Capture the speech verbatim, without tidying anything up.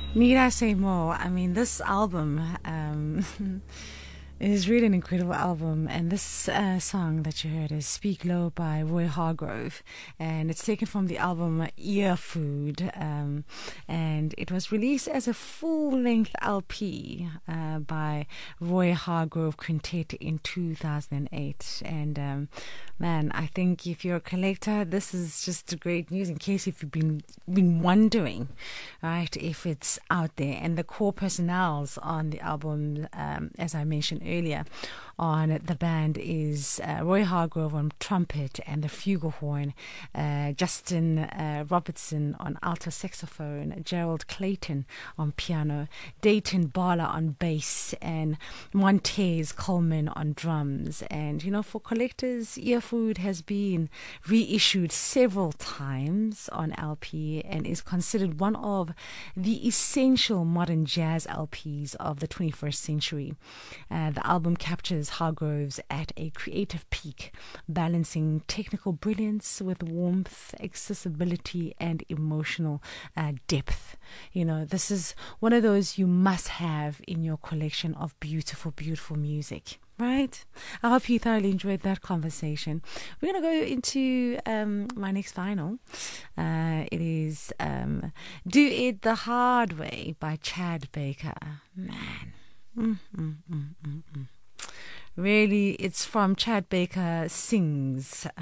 Need I say more? I mean, this album um, is really an incredible album. And this uh, song that you heard is Speak Low by Roy Hargrove. And it's taken from the album Ear Food. Um, and it was released as a full-length L P uh, by Roy Hargrove Quintet in two thousand eight. And um, man, I think if you're a collector, this is just great news in case if you've been, been wondering, right, if it's out there. And the core personnels on the album, um, as I mentioned earlier on the band, is uh, Roy Hargrove on trumpet and the flugelhorn, uh, Justin uh, Robertson on alto saxophone, Gerald Clayton on piano, Dayton Bala on bass, and Montez Coleman on drums. And you know, for collectors, Ear Food has been reissued several times on L P and is considered one of the essential modern jazz L Ps of the twenty-first century. Uh, the album captures Hargrove's at a creative peak, balancing technical brilliance with warmth, accessibility, and emotional uh, depth. You know, this is one of those you must have in your collection of beautiful, beautiful music. Right? I hope you thoroughly enjoyed that conversation. We're going to go into um, my next vinyl. Uh, it is um, Do It the Hard Way by Chad Baker. Man. Mm, mm, mm, mm, mm. Really, it's from Chad Baker Sings.